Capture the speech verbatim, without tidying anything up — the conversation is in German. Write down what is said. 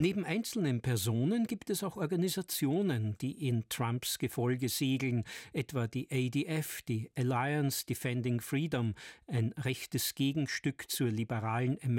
Neben einzelnen Personen gibt es auch Organisationen, die in Trumps Gefolge segeln, etwa die A D F, die Alliance Defending Freedom, ein rechtes Gegenstück zur liberalen American